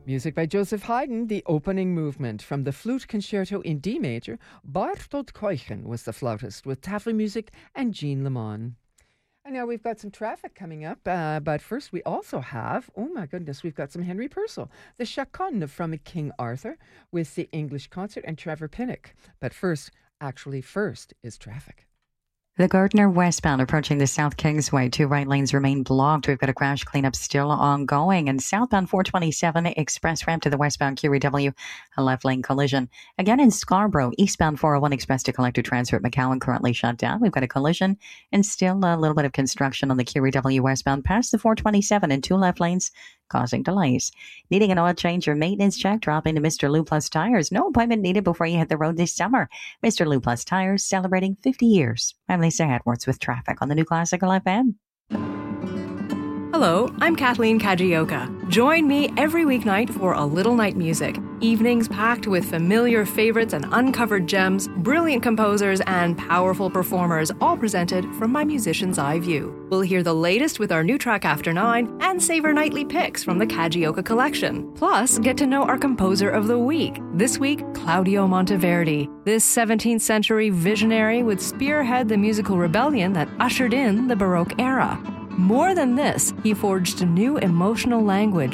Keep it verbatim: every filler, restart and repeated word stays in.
Music by Joseph Haydn, the opening movement from the Flute Concerto in D major. Bartold Keuchen was the flautist with Tafelmusik and Jean Lemon. And now we've got some traffic coming up, uh, but first we also have, oh my goodness, we've got some Henry Purcell, the Chaconne from King Arthur with the English Concert and Trevor Pinnock. But first, actually first, is traffic. The Gardiner westbound approaching the South Kingsway. Two right lanes remain blocked. We've got a crash cleanup still ongoing. And southbound four twenty-seven express ramp to the westbound Q E W, a left lane collision. Again in Scarborough, eastbound four oh one express to collector transfer at McCowan currently shut down. We've got a collision and still a little bit of construction on the Q E W westbound past the four twenty-seven in two left lanes, causing delays. Needing an oil change or maintenance check, drop into Mister Lou Plus Tires. No appointment needed before you hit the road this summer. Mister Lou Plus Tires, celebrating fifty years. I'm Lisa Edwards with traffic on the New Classical F M. Hello, I'm Kathleen Kajioka. Join me every weeknight for A Little Night Music. Evenings packed with familiar favorites and uncovered gems, brilliant composers, and powerful performers, all presented from my musician's eye view. We'll hear the latest with our new track After Nine and savor nightly picks from the Kajioka collection. Plus, get to know our composer of the week. This week, Claudio Monteverdi. This seventeenth century visionary would spearhead the musical rebellion that ushered in the Baroque era. More than this, he forged a new emotional language